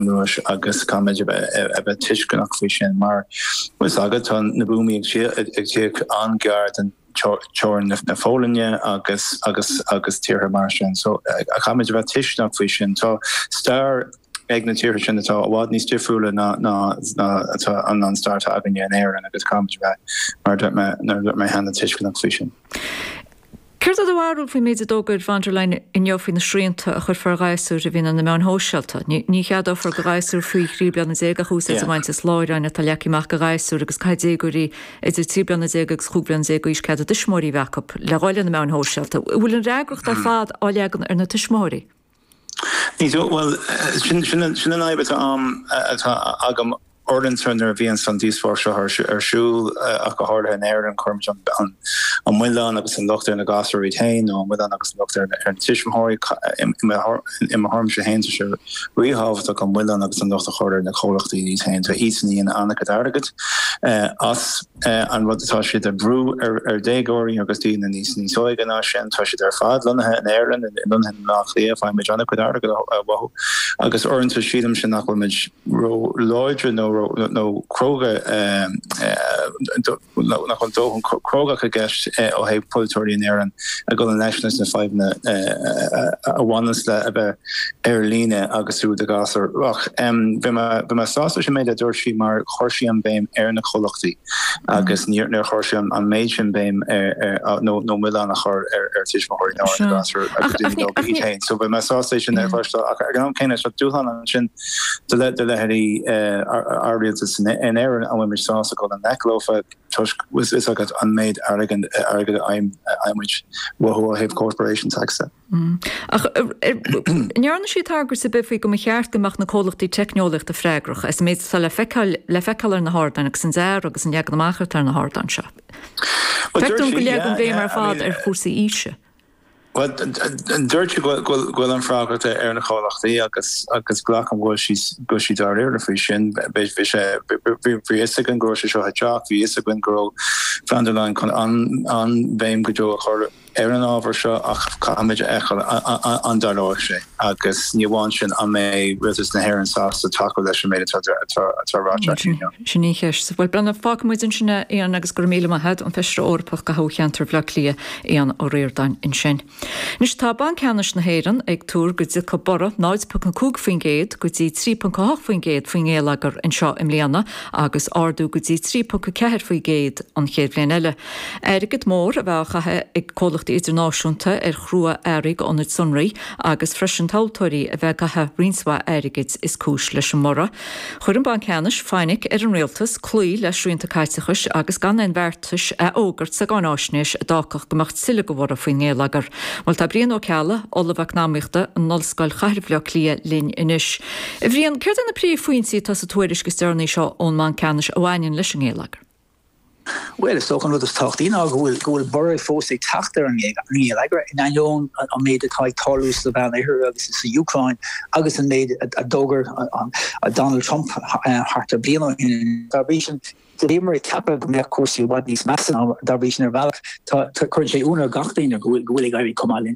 Rush agus kamid ebe tiiskunnach fi sin mar was agat an na bumi ag angeard an chorin na fólinne agus tíre mar sin so a kamid ebe tiiskunnach fi sin tá star ag na tíre sin atá bhád níos difriúla ná an start agan an éir agus kamid mar me hanna tiiskunnach fi sin. Cert a bhharúil fao méid a dógad Vanderlein in jofhí na sríanta a chur far gaiisú a bhín an na meán hóseilta. Ní cheadó far go gaiisú faoi chríblian na zéga hús a maint is láiráin a talleachach go gaiisú agus caiidégurí idir tíblian na zéga agus chúblian zéga is cead a dismóí bhecap le gáile na meán hóseilta. Bhfuil an reagracht ar fad áleagan ar na tismóí? Well, sin an aibet agam Ordenturner vi an san dísfor arsúl a go hard an air an chum an muán agus an lochtter na gasar retain no muán agus lochtter an tiismhori im harm se hen se rihaf a an muán agus an lochtter choder na cholachtí ní hen to íní an anna aget as an wattá si a brú dégóí agus tí ní soig gan sin tá si ar fad lonathe an airan in lunhen nach lé fe me anna wahu agus orint sidum sin nach mid loidre no kroga nach an dochen kroga ka gest o he polytori in airan a go an nationalist na 5 a ones le ebe airline agusú de gasar och be ma sa sem méid a doorshi mar chorsi an beim na cholachti agus near chorsi an méidjin beim no mil an chor tiismahor gasar so be ma sa station there first gan ken dohan an sin de le heri in Aaron and when saw an neklofa tusk was is like unmade arrogant I'm which wo have corporation tax. Nearna sí targur sa bifi go cheart goach na cholachtaí technolicht a freigrach as méid le fecalar na hádan agus san zéir agus an jeag naachtar na hádan se. Feún go leag an bhéim ar fád ar fúsa íse. Well, dúirte goil an frágarte ar na cholachtaí agus glach an go si dar ar fao sin bhí is an gro seo teach hí is an gro Vanderlein chun an bhéim go dó chur ar an ábhar seo ach chaid echel an darláir sé agus níháin sin an mé ritas na hhéir an sásta take leis méid atárá. Sinní cheist bhfuil brena fámuidin sinna íon agus gur míle head an feistre orpach go hácheantar bhlach lia íon ó réirdain in sin. Nus tá banceannis na héan ag túr go dtí bara 9.2 faoin géad go dtí 3.8 faoin géad faoin éalagar in seo im léana agus ardú go dtí 3.4 faoin géad an chéad bléin eile. Éirigid mór a bheitchathe ag cólachtaí idirnáisiúnta ar chrua éirigh an sunraí agus freisin taltóirí a bheitchathe rinsha éirigid is cúis leis an mora. Chuir an banceannis fáinnig ar an réaltas clúí leis rianta caiitechas agus gan an bhhartas a ógart sa gánáisnéis a dácach gomacht sila go bhra faoin éalagar. Mal tá brion ó ceala olabhah námíochta an nolscoil chairbhleach lia linn inis. I bhríon céir an na príomh faointí tá sa tuairis go stearnaí seo ón banceannis a bhhainin leis an éalagar. Well, is ook een wat tacht in goel borre fósig tachter an leger in an joon an made het haig talús le van her agus is Ukraine agus an made a doger a Donald Trump hart blino in Darvision Lemer cap me kosi wat nís massen Darvision er val kun sé únar gatain goelig I kom in.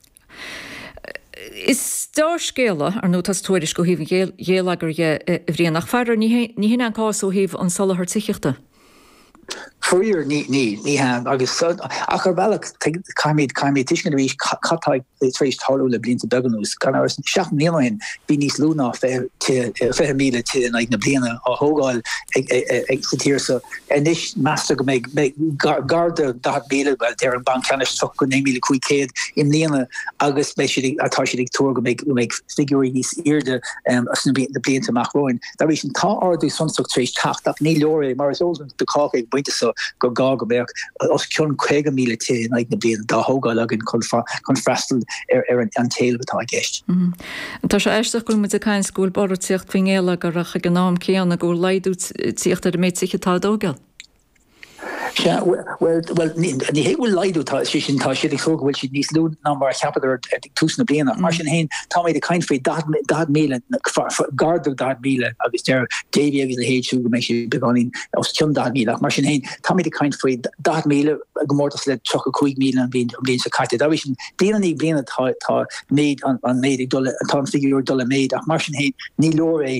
Is daar scéile ar nó tas tuairis go híh héalagar bhríon nach fear ní hin an cáú híh an sola haar tiichta. Fuir ní han agus achar bellach caiimid tiisna bhí catáid éis talú le blinta beganús gan seach níhain bí níos lúna fe míle te na bliana a hógáil ag sa tíirsa inis measta go méid garda da béle bhil ar an banceannis tu go 9,500 im líana agus atá si ag tú go méid figurí níos irde as na blianta amachróin. Dar bhí sin tá ardú sonsocht éis tacht ach ní leir mar is ógan de cá ag buinte so go gá go beag os ceann 2,000 te na bliana dá hógáil agin chun freistal ar an tailbhtá gist. Tá sé eisteach go mu a caiin scúil bar tíocht fingéile go racha gan nám céanna go leidú tíocht ar méid sich tá dógeil. ní hé bhfuil leidú sin tá si chóhfuil si níos lú ná mar capital túsna bliana mar sin héin tá méid a caiin fé 10,000 garda 10,000 agus Davy agus a héú go mééis sé beganin os tún 10,000 mar sin héin tá méid a caiin fé 10,000 gomórtas le 5,000 an blin sa carte da sin déanaí bliana tá méid an méid dole tá figurú dole méid ach mar sin héin ní loré